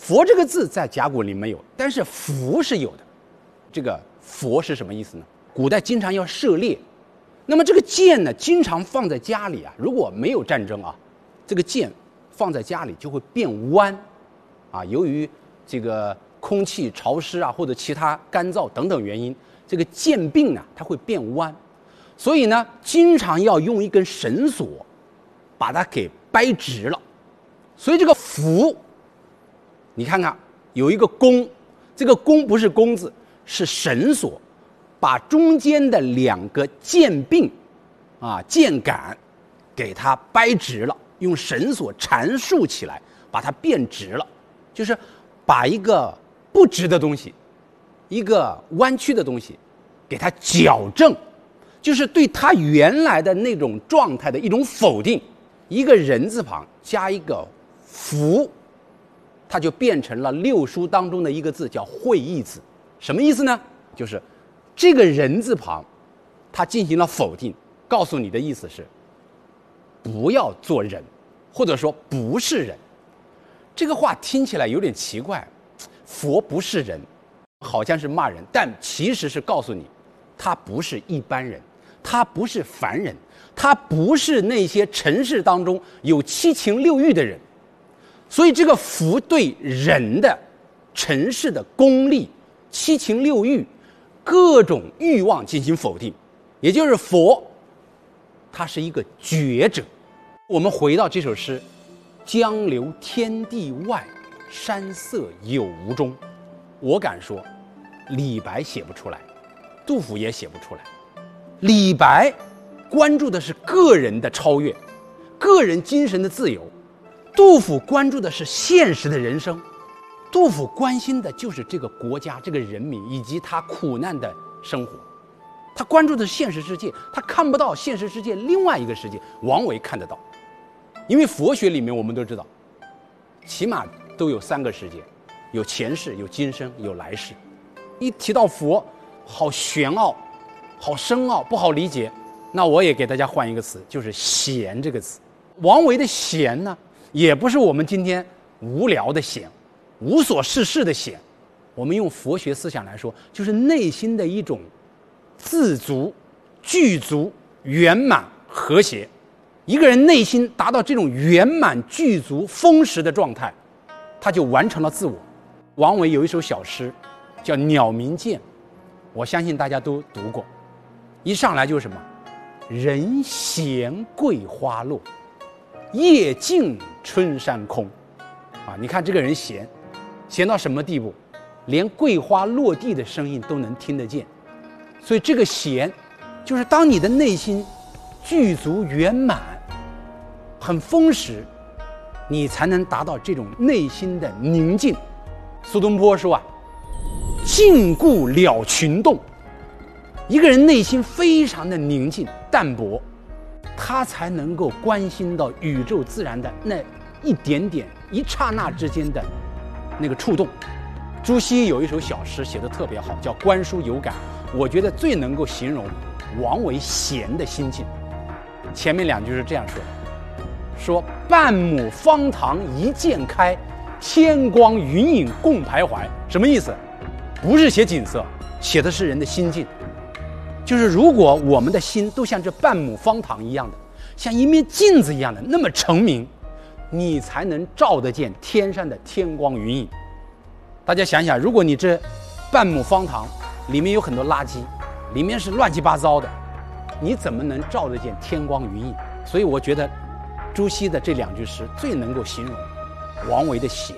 佛这个字在甲骨里没有，但是符是有的。这个佛是什么意思呢？古代经常要射猎，那么这个箭呢，经常放在家里啊，如果没有战争啊，这个箭放在家里就会变弯啊，由于这个空气潮湿啊，或者其他干燥等等原因，这个箭柄呢它会变弯，所以呢经常要用一根绳索把它给掰直了。所以这个符，你看看有一个弓，这个弓不是弓字，是绳索，把中间的两个箭柄啊箭杆给它掰直了，用绳索缠束起来，把它变直了，就是把一个不直的东西，一个弯曲的东西给它矫正，就是对它原来的那种状态的一种否定。一个人字旁加一个符，它就变成了六书当中的一个字，叫会意字。什么意思呢？就是这个人字旁它进行了否定，告诉你的意思是不要做人，或者说不是人。这个话听起来有点奇怪，佛不是人，好像是骂人，但其实是告诉你他不是一般人，他不是凡人，他不是那些尘世当中有七情六欲的人。所以这个佛对人的尘世的功利、七情六欲、各种欲望进行否定，也就是佛他是一个觉者。我们回到这首诗，江流天地外，山色有无中。我敢说李白写不出来，杜甫也写不出来。李白关注的是个人的超越，个人精神的自由，杜甫关注的是现实的人生。杜甫关心的就是这个国家、这个人民以及他苦难的生活，他关注的是现实世界，他看不到现实世界另外一个世界。王维看得到，因为佛学里面我们都知道，起码都有三个世界，有前世、有今生、有来世。一提到佛，好玄奥，好深奥，不好理解。那我也给大家换一个词，就是闲这个词。王维的闲呢，也不是我们今天无聊的闲，无所事事的闲。我们用佛学思想来说，就是内心的一种自足、具足、圆满、和谐。一个人内心达到这种圆满、具足、丰实的状态，他就完成了自我。王维有一首小诗叫《鸟鸣涧》，我相信大家都读过。一上来就是什么？人闲桂花落，夜静春山空。啊，你看这个人闲，闲到什么地步？连桂花落地的声音都能听得见。所以这个闲，就是当你的内心具足圆满、很丰实，你才能达到这种内心的宁静。苏东坡说啊，静固了群动。一个人内心非常的宁静淡泊，他才能够关心到宇宙自然的那一点点、一刹那之间的那个触动。朱熹有一首小诗写得特别好，叫《观书有感》，我觉得最能够形容王维闲的心境。前面两句是这样说的，说半亩方塘一鉴开，天光云影共徘徊。什么意思？不是写景色，写的是人的心境。就是如果我们的心都像这半亩方塘一样的，像一面镜子一样的那么澄明，你才能照得见天上的天光云影。大家想想，如果你这半亩方塘里面有很多垃圾，里面是乱七八糟的，你怎么能照得见天光云影？所以我觉得朱熹的这两句诗最能够形容王维的闲。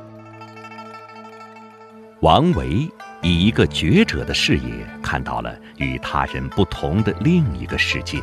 王维以一个觉者的视野看到了与他人不同的另一个世界。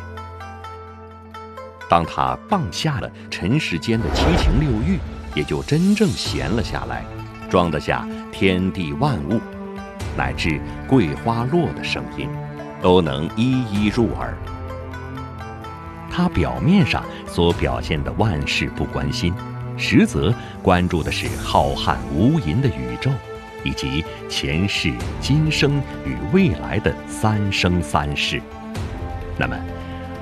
当他放下了尘世间的七情六欲，也就真正闲了下来，装得下天地万物，乃至桂花落的声音，都能一一入耳。他表面上所表现的万事不关心，实则关注的是浩瀚无垠的宇宙，以及前世、今生与未来的三生三世。那么